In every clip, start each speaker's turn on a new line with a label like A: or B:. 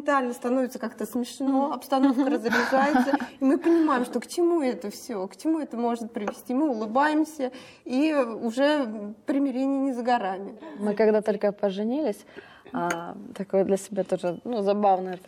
A: моментально становится как-то смешно, обстановка разряжается, и мы понимаем, что к чему это все, к чему это может привести. Мы улыбаемся, и уже примирение не за горами.
B: Мы когда только поженились, такое для себя тоже, забавную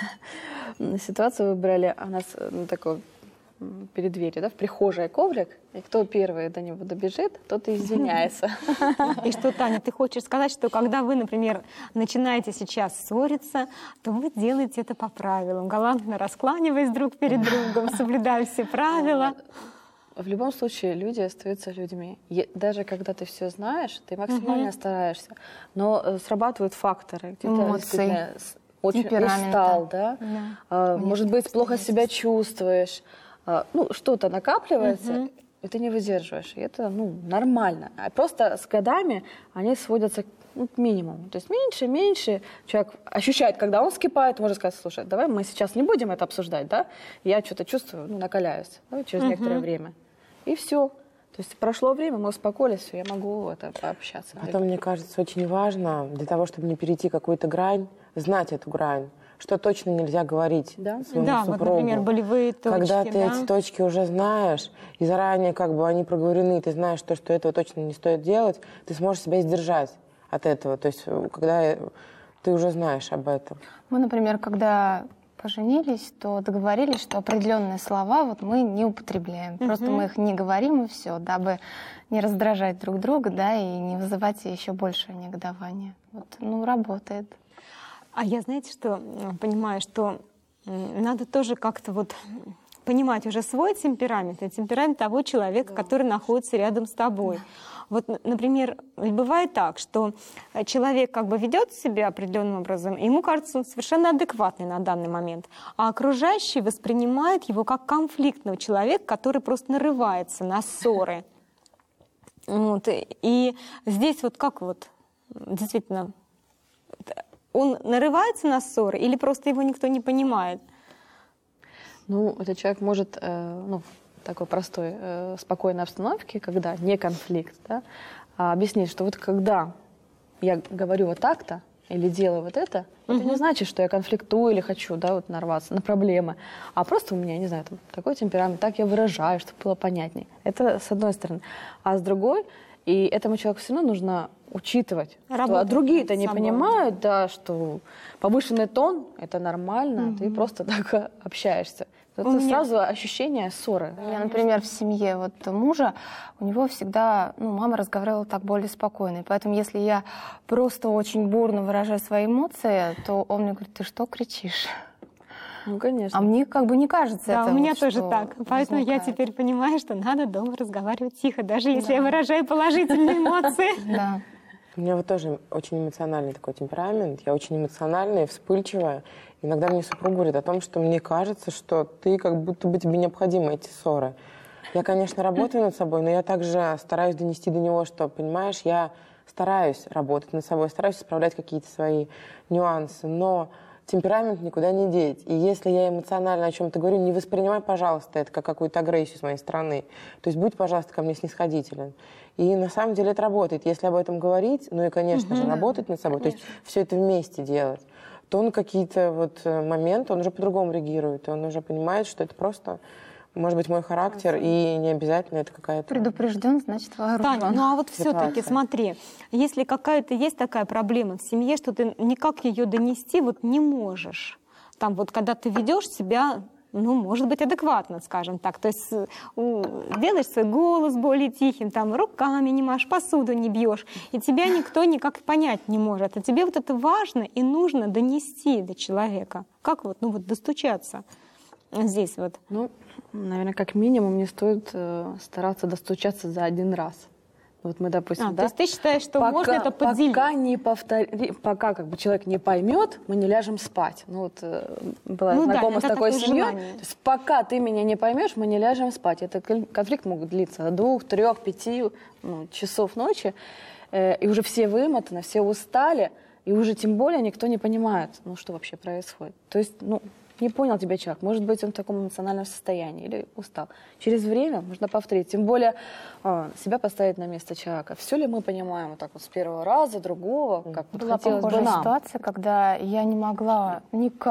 B: такую ситуацию выбрали. У нас такой перед дверью, в прихожей коврик, и кто первый до него добежит, тот и извиняется.
C: И что, Таня, ты хочешь сказать, что когда вы, например, начинаете сейчас ссориться, то вы делаете это по правилам, галантно раскланиваясь друг перед другом, соблюдая все правила?
B: В любом случае люди остаются людьми. Даже когда ты все знаешь, ты максимально стараешься. Но срабатывают факторы.
D: Эмоции,
B: очень устал, да? Может быть, плохо себя чувствуешь. Что-то накапливается, и ты не выдерживаешь. И это нормально. А просто с годами они сводятся к минимуму. То есть меньше человек ощущает, когда он вскипает, может сказать: слушай, давай мы сейчас не будем это обсуждать, да? Я что-то чувствую, накаляюсь через некоторое время. И все. То есть прошло время, мы успокоились, все, я могу пообщаться.
E: Потом, мне кажется, очень важно для того, чтобы не перейти какую-то грань, знать эту грань, что точно нельзя говорить своему супругу.
C: Вот, например, болевые точки.
E: Когда ты эти точки уже знаешь, и заранее они проговорены, ты знаешь, что этого точно не стоит делать, ты сможешь себя сдержать от этого. То есть, когда ты уже знаешь об этом.
D: Мы, например, когда поженились, то договорились, что определенные слова мы не употребляем. Просто мы их не говорим, и все, дабы не раздражать друг друга, и не вызывать еще большее негодование. Работает.
C: А я, знаете, что понимаю, что надо тоже как-то понимать уже свой темперамент и темперамент того человека, который находится рядом с тобой. Например, бывает так, что человек ведет себя определенным образом, и ему кажется, он совершенно адекватный на данный момент, а окружающий воспринимает его как конфликтного человека, который просто нарывается на ссоры. И здесь действительно, он нарывается на ссоры или просто его никто не понимает?
B: Этот человек может, в такой простой, спокойной обстановке, когда не конфликт, объяснить, что когда я говорю вот так-то или делаю это не значит, что я конфликтую или хочу нарваться на проблемы, а просто у меня, не знаю, такой темперамент, так я выражаю, чтобы было понятнее. Это с одной стороны. А с другой, и этому человеку все равно нужно учитывать, что другие-то не понимают, что повышенный тон – это нормально, ты просто так общаешься. Это сразу ощущение ссоры.
D: У меня, например, в семье мужа, у него всегда, мама разговаривала так более спокойно. И поэтому, если я просто очень бурно выражаю свои эмоции, то он мне говорит: ты что кричишь?
B: Конечно.
D: А мне не кажется это.
C: Да, у меня тоже так. Поэтому я теперь понимаю, что надо дома разговаривать тихо, даже если я выражаю положительные эмоции.
D: Да.
E: У меня тоже очень эмоциональный такой темперамент. Я очень эмоциональная, вспыльчивая. Иногда мне супруг говорит о том, что мне кажется, что ты как будто бы тебе необходимы эти ссоры. Я, конечно, работаю над собой, но я также стараюсь донести до него, что, понимаешь, я стараюсь работать над собой, стараюсь исправлять какие-то свои нюансы, но темперамент никуда не деть. И если я эмоционально о чем-то говорю, не воспринимай, пожалуйста, это как какую-то агрессию с моей стороны. То есть будь, пожалуйста, ко мне снисходителен. И на самом деле это работает. Если об этом говорить, и, конечно же, работать над собой, то есть все это вместе делать, то он какие-то моменты, он уже по-другому реагирует, и он уже понимает, что это просто, может быть, мой характер, и не обязательно это какая-то...
D: Предупрежден, значит, вооружен.
C: Таня, все-таки смотри, если какая-то есть такая проблема в семье, что ты никак ее донести не можешь, когда ты ведешь себя, может быть, адекватно, скажем так, то есть делаешь свой голос более тихим, руками не машешь, посуду не бьешь, и тебя никто никак понять не может, а тебе это важно и нужно донести до человека. Как достучаться здесь
B: наверное, как минимум не стоит стараться достучаться за один раз. Мы, допустим,
C: то есть ты считаешь, что можно это поделить?
B: Пока человек не поймет, мы не ляжем спать. Была знакома с такой семьей. То есть пока ты меня не поймешь, мы не ляжем спать. Этот конфликт мог длиться до 2, 3, 5 часов ночи. И уже все вымотаны, все устали. И уже тем более никто не понимает, что вообще происходит. То есть, не понял тебя человек. Может быть, он в таком эмоциональном состоянии или устал. Через время можно повторить. Тем более себя поставить на место человека. Все ли мы понимаем с первого раза, другого, как
D: Была похожая ситуация, когда я не могла никак